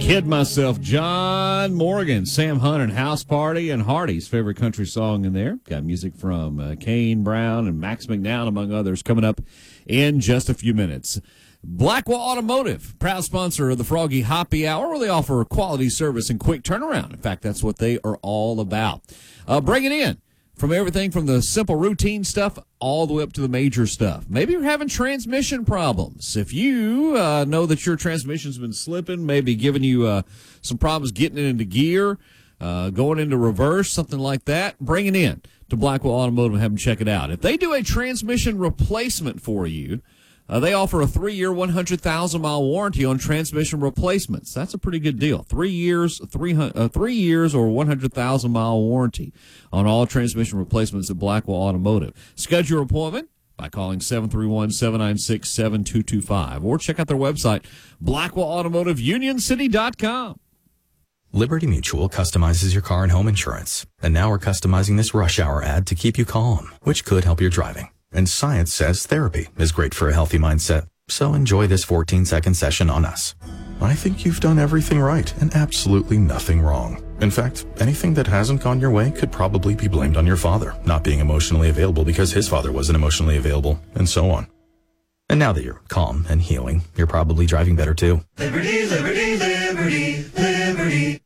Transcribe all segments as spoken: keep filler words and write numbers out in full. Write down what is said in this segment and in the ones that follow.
Kid Myself, John Morgan, Sam Hunt, and House Party, and Hardy's favorite country song in there. Got music from uh, Kane Brown and Max McNown, among others, coming up in just a few minutes. Blackwell Automotive, proud sponsor of the Froggy Happy Hour, where they offer quality service and quick turnaround. In fact, that's what they are all about. Uh, bring it in. From everything from the simple routine stuff all the way up to the major stuff. Maybe you're having transmission problems. If you uh, know that your transmission's been slipping, maybe giving you uh, some problems getting it into gear, uh, going into reverse, something like that, bring it in to Blackwell Automotive and have them check it out. If they do a transmission replacement for you, Uh, they offer a three-year, one hundred thousand mile warranty on transmission replacements. That's a pretty good deal. Three years, three, uh, three years or one hundred thousand mile warranty on all transmission replacements at Blackwell Automotive. Schedule your appointment by calling seven three one, seven nine six, seven two two five or check out their website, blackwell automotive union city dot com. Liberty Mutual customizes your car and home insurance. And now we're customizing this rush hour ad to keep you calm, which could help your driving. And science says therapy is great for a healthy mindset. So enjoy this fourteen-second session on us. I think you've done everything right and absolutely nothing wrong. In fact, anything that hasn't gone your way could probably be blamed on your father not being emotionally available because his father wasn't emotionally available, and so on. And now that you're calm and healing, you're probably driving better too. Liberty, liberty, liberty, liberty.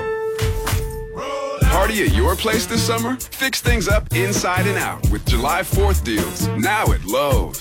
Party at your place this summer? Fix things up inside and out with July fourth deals, now at Lowe's.